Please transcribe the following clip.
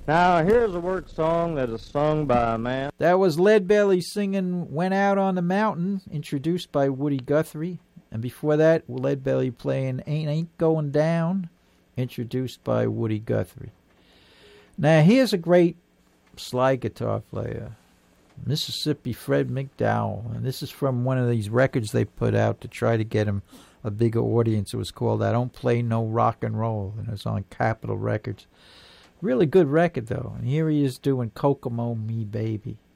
Now, here's a work song that is sung by a man. That was Leadbelly singing Went Out on the Mountain, introduced by Woody Guthrie. And before that, Leadbelly playing Ain't Going Down, introduced by Woody Guthrie. Now, here's a great slide guitar player, Mississippi Fred McDowell. And this is from one of these records they put out to try to get him a bigger audience. It was called I Don't Play No Rock and Roll, and it was on Capitol Records. Really good record, though. And here he is doing Kokomo Me Baby.